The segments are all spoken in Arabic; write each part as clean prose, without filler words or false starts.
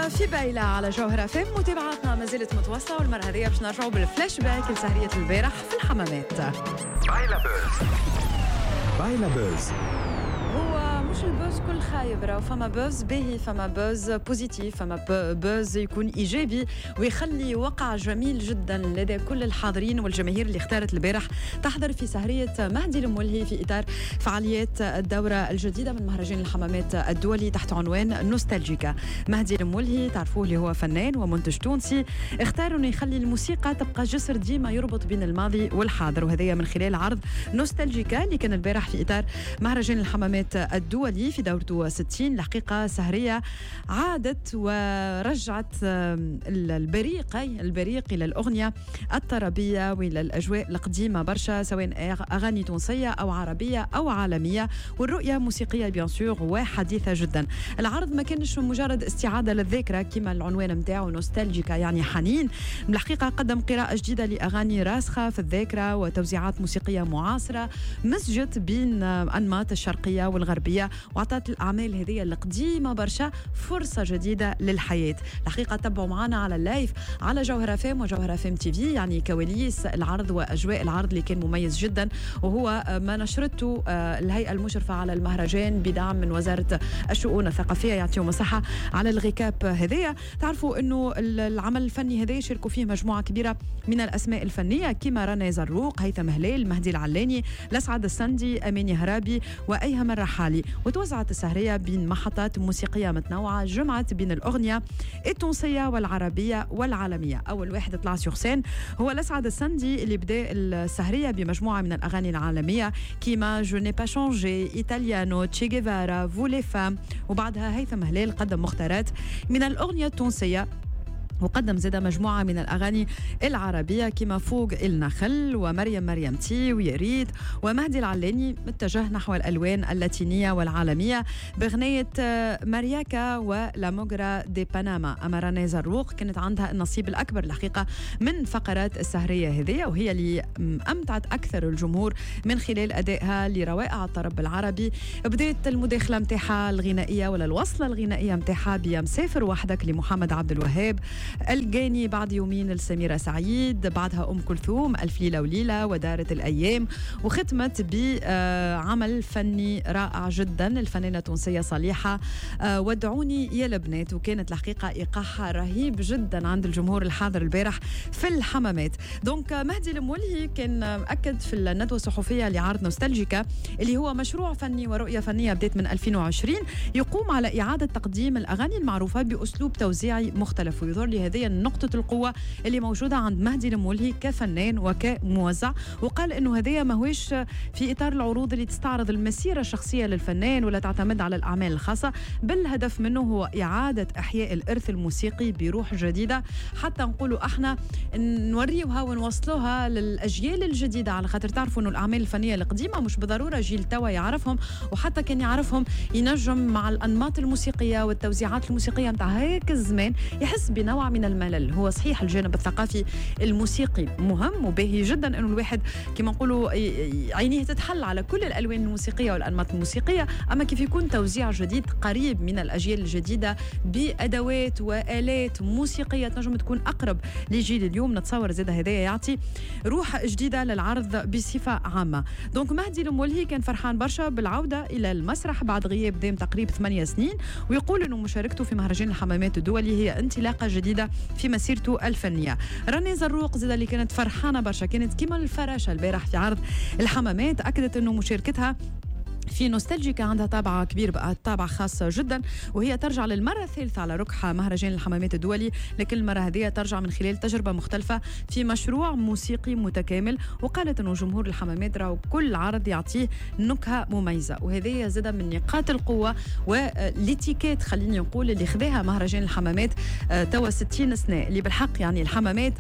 في بايلة على جوهرة فم. متابعتنا ما زالت متواصلة، والمرة هذه باش نرجعوا بالفلاش باك لسهرية البارح في الحمامات. بايلا بوز. هو مش البوز كل خايب، راهو فما بوز باهي، فما بوز بوزيتيف، فما بوز يكون إيجابي ويخلي وقع جميل جدا لدى كل الحاضرين والجماهير اللي اختارت البارح تحضر في سهرية مهدي المولهي في إطار فعاليات الدورة الجديدة من مهرجان الحمامات الدولي تحت عنوان نوستالجيكا. مهدي المولهي تعرفوه اللي هو فنان ومنتج تونسي، اختار انه يخلي الموسيقى تبقى جسر ديما يربط بين الماضي والحاضر، وهذا من خلال عرض نوستالجيكا اللي كان البارح في إطار مهرجان الحمامات الدولي في دورته 60. الحقيقة سهرية عادت ورجعت البريق إلى الأغنية الطربية وإلى الأجواء القديمة برشا، سواء أغاني تونسية أو عربية أو عالمية، والرؤية موسيقية بيان سور وحديثة جدا. العرض ما كانش مجرد استعادة للذاكرة كما العنوان متاعه نوستالجيكا يعني حنين، بالحقيقة قدم قراءة جديدة لأغاني راسخة في الذاكرة وتوزيعات موسيقية معاصرة مسجت بين أنماط الشرقية والغربية، وعطت الأعمال هذه القديمة برشا فرصة جديدة للحياة. الحقيقة تبعوا معنا على اللايف على جوهرة فام وجوهرة فام تي في يعني كواليس العرض وأجواء العرض اللي كان مميز جدا، وهو ما نشرته الهيئة المشرفة على المهرجان بدعم من وزارة الشؤون الثقافية، يعطيهم الصحة على الغكاب هذية. تعرفوا أنه العمل الفني هذا شاركوا فيه مجموعة كبيرة من الأسماء الفنية كما رنا زروق، هيثم هلال، مهدي العلاني، لسعد السندي، أمين هرابي وأيهم الرحالي. وتوزعت السهرية بين محطات موسيقية متنوعة جمعت بين الأغنية التونسية والعربية والعالمية. أول واحد طلع سيغ سين هو لسعد السندي اللي بدأ السهرية بمجموعة من الأغاني العالمية كيما جو ني با شونجي، إيطاليانو، تشي جيفارا، فولي فام. وبعدها هيثم هلال قدم مختارات من الأغنية التونسية، وقدم زاد مجموعة من الأغاني العربية كما فوق النخل ومريم تي ويريد. ومهدي العلاني متجه نحو الألوان اللاتينية والعالمية بغنية مارياكا ولاموغرا دي باناما. أما رنا زروق كانت عندها النصيب الأكبر الحقيقة من فقرات السهرية هذه، وهي اللي أمتعت أكثر الجمهور من خلال أدائها لروائع الطرب العربي. بدأت المداخلة متاحة الغنائية ولا الوصلة الغنائية متاحة بيا مسافر وحدك لمحمد عبد الوهاب، الجاني بعد يومين لسميرة سعيد، بعدها أم كلثوم ألف ليلة وليلة ودارت الأيام، وختمت بعمل فني رائع جدا الفنانة التونسية صالحة ودعوني يا البنات. وكانت الحقيقة إيقاعها رهيب جدا عند الجمهور الحاضر البارح في الحمامات. دونك مهدي المولهي كان أكد في الندوة الصحفية لعرض نوستالجيكا اللي هو مشروع فني ورؤية فنية بدأت من 2020 يقوم على إعادة تقديم الأغاني المعروفة بأسلوب توزيعي مختلف، ويظهر لي هذه نقطة القوة اللي موجودة عند مهدي المولهي كفنان وكموزع. وقال إنه هذه ما هوش في إطار العروض اللي تستعرض المسيرة الشخصية للفنان ولا تعتمد على الأعمال الخاصة، بل الهدف منه هو إعادة إحياء الإرث الموسيقي بروح جديدة، حتى نقولوا احنا نوريوها ونوصلوها للأجيال الجديدة، على خاطر تعرفوا إنه الأعمال الفنية القديمة مش بالضرورة جيل توا يعرفهم، وحتى كان يعرفهم ينجم مع الأنماط الموسيقية والتوزيعات الموسيقية متاع هيك الزمان يحس بنوع من الملل. هو صحيح الجانب الثقافي الموسيقي مهم وباهي جدا انه الواحد كما نقولوا عينيه تتحل على كل الالوان الموسيقيه والانماط الموسيقيه، اما كيف يكون توزيع جديد قريب من الاجيال الجديده بادوات والات موسيقيه تنجم تكون اقرب لجيل اليوم، نتصور زاد هذايا يعطي روح جديده للعرض بصفه عامه. دونك مهدي المولهي كان فرحان برشا بالعوده الى المسرح بعد غياب دام تقريبا 8 سنين، ويقول انه مشاركته في مهرجان الحمامات الدولي هي انطلاقه جديده في مسيرته الفنية. رنا زروق زاد اللي كانت فرحانة برشا، كانت كما الفراشة البارح في عرض الحمامات، أكدت أنه مشاركتها في نوستالجيكا عندها طابع كبير بقى، طابع خاص جدا، وهي ترجع للمرة الثالثة على ركح مهرجان الحمامات الدولي، لكن المرة هذه ترجع من خلال تجربة مختلفة في مشروع موسيقي متكامل. وقالت أنه جمهور الحمامات راهو كل عرض يعطيه نكهة مميزة، وهذه زاد من نقاط القوة والاتيكيت خليني نقول اللي خذاها مهرجان الحمامات توا 60 سنة، اللي بالحق يعني الحمامات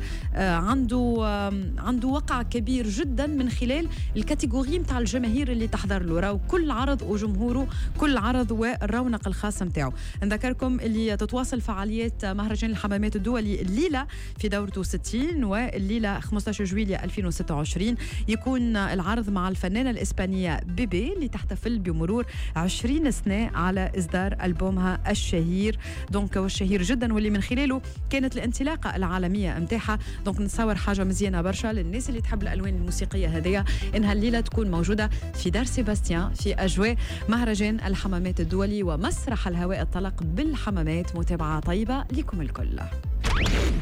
عنده وقع كبير جدا من خلال الكاتيجوري متاع الجماهير اللي تحضر له. راهو كل عرض وجمهوره، كل عرض والرونق الخاص متاعه. نذكركم اللي تتواصل فعاليات مهرجان الحمامات الدولي الليلة في دورته 60، والليلة 15 جويلية 2026 يكون العرض مع الفنانة الإسبانية بيبي اللي تحتفل بمرور 20 سنة على إصدار ألبومها الشهير دونك والشهير جدا، واللي من خلاله كانت الانطلاقة العالمية متاعها. دونك نتصور حاجة مزيانة برشا للناس اللي تحب الألوان الموسيقية هذه، إنها الليلة تكون موجودة في دار سيباستيان في أجواء مهرجان الحمامات الدولي ومسرح الهواء الطلق بالحمامات. متابعة طيبة لكم الكل.